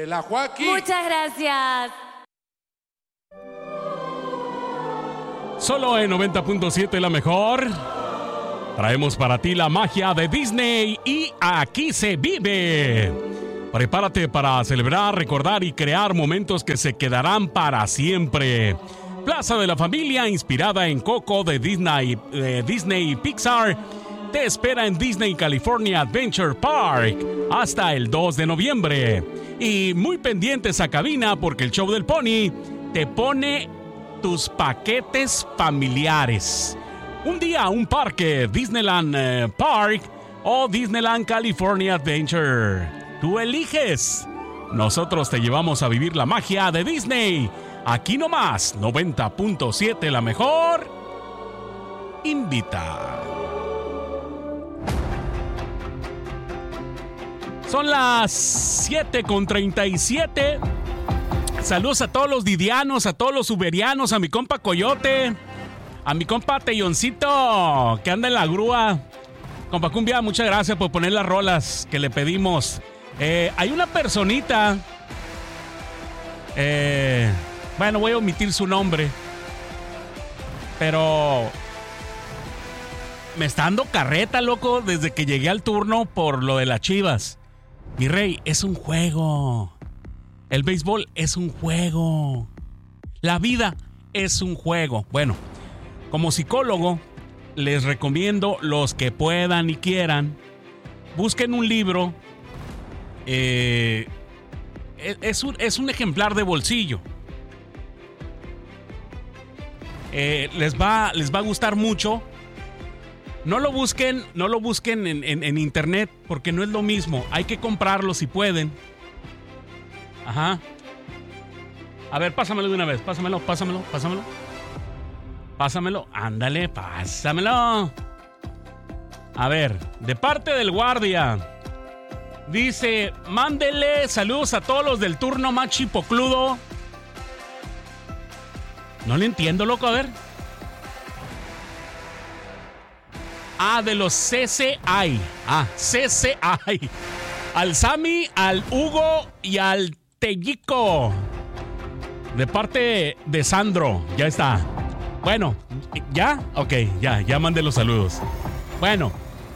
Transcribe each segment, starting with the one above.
la Joaquín. Muchas gracias. Solo en 90.7 La Mejor. Traemos para ti la magia de Disney y aquí se vive. Prepárate para celebrar, recordar y crear momentos que se quedarán para siempre. Plaza de la Familia, inspirada en Coco de Disney y Pixar, te espera en Disney California Adventure Park hasta el 2 de noviembre. Y muy pendientes a cabina porque el show del Pony te pone tus paquetes familiares. Un día a un parque, Disneyland Park o Disneyland California Adventure. Tú eliges. Nosotros te llevamos a vivir la magia de Disney. Aquí nomás, 90.7 La Mejor invita. Son las 7:37. Saludos a todos los didianos, a todos los uberianos, a mi compa Coyote, a mi compa Telloncito, que anda en la grúa. Compa Cumbia, muchas gracias por poner las rolas que le pedimos. Hay una personita, bueno, voy a omitir su nombre, pero me está dando carreta, loco, desde que llegué al turno por lo de las Chivas. Mi rey, es un juego. El béisbol es un juego. La vida es un juego. Bueno, como psicólogo, les recomiendo, los que puedan y quieran, busquen un libro. Es un ejemplar de bolsillo. Les va a gustar mucho. No lo busquen en internet porque no es lo mismo. Hay que comprarlo si pueden. Ajá. A ver, pásamelo de una vez. Pásamelo. Ándale, pásamelo. A ver, de parte del guardia. Dice, mándele saludos a todos los del turno más chipocludo. No le entiendo, loco, a ver. De los CCI. CCI. Al Sammy, al Hugo y al Tellico. De parte de Sandro. Ya está. Bueno, ¿ya? Ok, ya mandé los saludos. Bueno,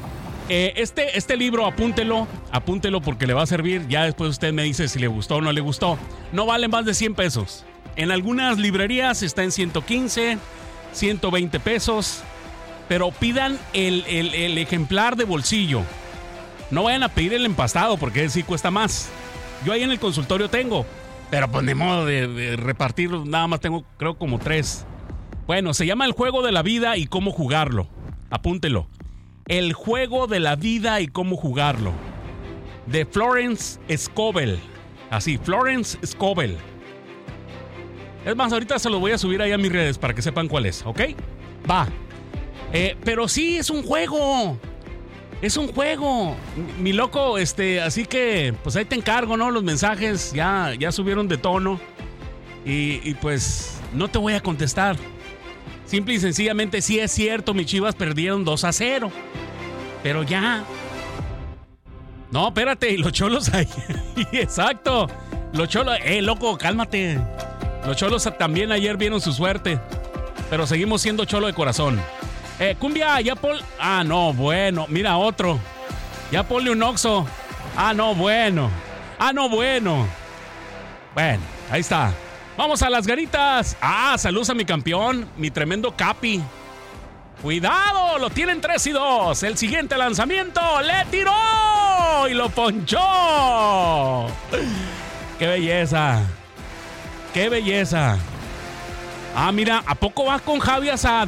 este libro apúntelo porque le va a servir. Ya después usted me dice si le gustó o no le gustó. No vale más de 100 pesos. En algunas librerías está en 115, 120 pesos. Pero pidan el ejemplar de bolsillo. No vayan a pedir el empastado porque sí cuesta más. Yo ahí en el consultorio tengo, pero pues de modo de repartirlos, nada más tengo creo como 3. Bueno, se llama El Juego de la Vida y Cómo Jugarlo. Apúntelo. El Juego de la Vida y Cómo Jugarlo. De Florence Scovel. Así, Florence Scovel. Es más, ahorita se los voy a subir ahí a mis redes para que sepan cuál es, ¿ok? Va. Pero sí, es un juego. Es un juego. Mi loco, así que pues ahí te encargo, ¿no? Los mensajes ya subieron de tono. Y pues no te voy a contestar. Simple y sencillamente, sí es cierto, mis Chivas perdieron 2-0. Pero ya. No, espérate, los Cholos ahí. Exacto. Los Cholos, loco, cálmate. Los Cholos también ayer vieron su suerte. Pero seguimos siendo Cholo de corazón. Cumbia, ya no, bueno. Mira, otro. Ya ponle un Oxxo. No, bueno. Bueno, ahí está. Vamos a las ganitas. Saludos a mi campeón, mi tremendo Capi. Cuidado, lo tienen 3-2. El siguiente lanzamiento le tiró y lo ponchó. ¡Qué belleza! ¡Qué belleza! Mira, ¿a poco vas con Javi Assad?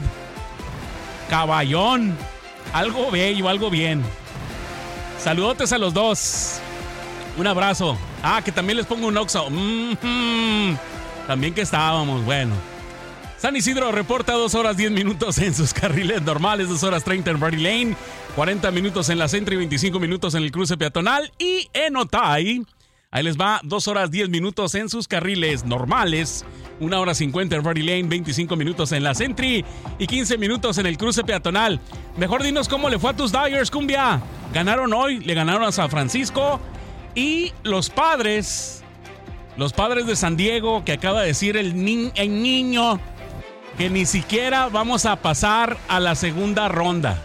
Caballón. Algo bello, algo bien. Saludotes a los dos. Un abrazo. Que también les pongo un Oxxo. También que estábamos, bueno. San Isidro reporta 2 horas 10 minutos en sus carriles normales, 2 horas 30 en Verde Lane, 40 minutos en la Centro y 25 minutos en el cruce peatonal. Y en Otay, ahí les va, 2 horas 10 minutos en sus carriles normales, 1 hora 50 en Verde Lane, 25 minutos en la Sentry y 15 minutos en el cruce peatonal. Mejor dinos cómo le fue a tus Dyers, Cumbia. Ganaron hoy, le ganaron a San Francisco y los Padres Los Padres de San Diego, que acaba de decir el niño que ni siquiera vamos a pasar a la segunda ronda.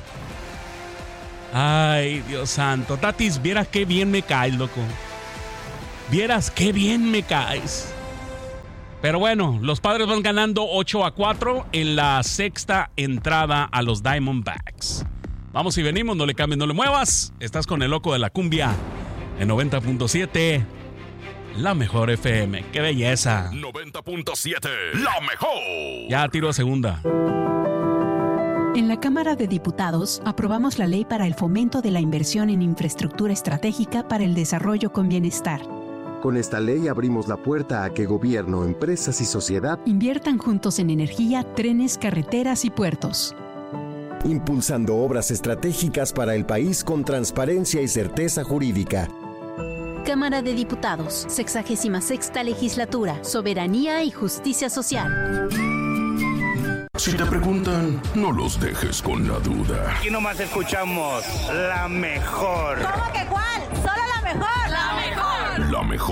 Ay, Dios santo. Tatis, vieras qué bien me caes, loco. Vieras qué bien me caes. Pero bueno, los Padres van ganando 8-4 en la sexta entrada a los Diamondbacks. Vamos y venimos, no le cambies, no le muevas. Estás con el loco de la cumbia en 90.7, la mejor FM. ¡Qué belleza! 90.7, la mejor. Ya tiro a segunda. En la Cámara de Diputados aprobamos la ley para el fomento de la inversión en infraestructura estratégica para el desarrollo con bienestar. Con esta ley abrimos la puerta a que gobierno, empresas y sociedad inviertan juntos en energía, trenes, carreteras y puertos. Impulsando obras estratégicas para el país con transparencia y certeza jurídica. Cámara de Diputados, 66ª Legislatura, Soberanía y Justicia Social. Si te preguntan, no los dejes con la duda. Aquí nomás escuchamos la mejor. ¿Cómo que cuál? ¿Solo la mejor? La mejor.